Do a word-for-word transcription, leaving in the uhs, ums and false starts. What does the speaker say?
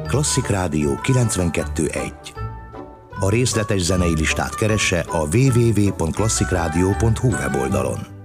Klasszik Rádió kilencvenkettő egy. A részletes zenei listát keresse a double-u double-u double-u pont klasszikrádió pont hu weboldalon.